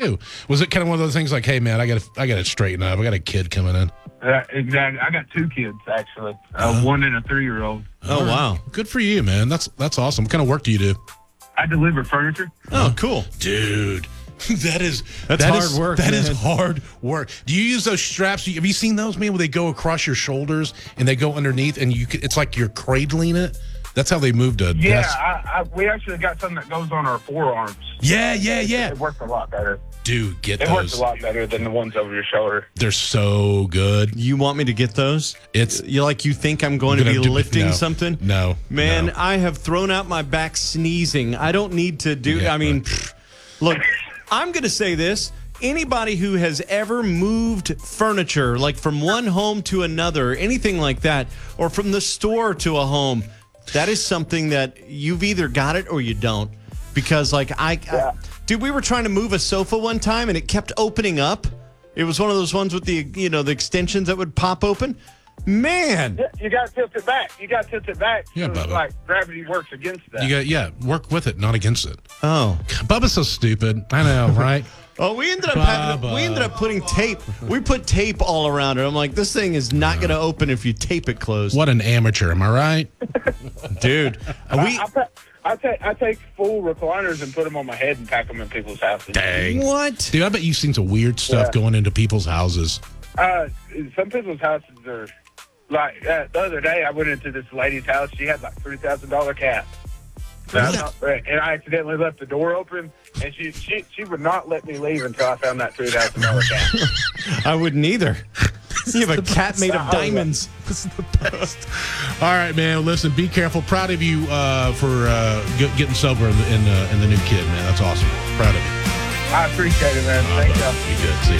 you. Was it kind of one of those things like, hey, man, I gotta straighten up. I got a kid coming in. Exactly. I got 2 kids, actually. 1 and a 3-year-old. Oh, wow. Good for you, man. That's awesome. What kind of work do you do? I deliver furniture. Oh, cool. Dude. That's hard work, That man. is hard work. Do you use those straps? Have you seen those, man, where they go across your shoulders and they go underneath and it's like you're cradling it? That's how they moved a desk. We actually got something that goes on our forearms. Yeah. It works a lot better. Dude, get It those. works a lot better than the ones over your shoulder. They're so good. You want me to get those? It's you think I'm going to be lifting no, something? No. Man, no. I have thrown out my back sneezing. I don't need to do. Yeah, I mean, right. Look, I'm going to say this. Anybody who has ever moved furniture, like from one home to another, anything like that, or from the store to a home, that is something that you've either got it or you don't. Because, like, dude, we were trying to move a sofa one time, and it kept opening up. It was one of those ones with the extensions that would pop open. Man. Yeah, you got to tilt it back. Yeah, so Bubba. like gravity works against that. Work with it, not against it. Oh. Bubba's so stupid. I know, right? Oh, we ended up putting tape. We put tape all around it. I'm like, this thing is not going to open if you tape it closed. What an amateur, am I right? Dude. I take full recliners and put them on my head and pack them in people's houses. Dang. What? Dude, I bet you've seen some weird stuff Yeah. going into people's houses. Some people's houses are like the other day. I went into this lady's house. She had like $3,000 cat, and I accidentally left the door open, and she would not let me leave until I found that $3,000 cat. I wouldn't either. You have a cat made of diamonds. This is the best. All right, man. Listen, be careful. Proud of you for getting sober in the new kid, man. That's awesome. Proud of you. I appreciate it, man. Thank you. Be good. See you.